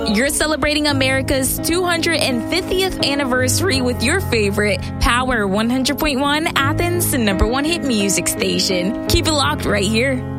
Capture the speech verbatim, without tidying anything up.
You're celebrating America's two hundred fiftieth anniversary with your favorite Power one hundred point one, Athens' number one hit music station. Keep it locked right here.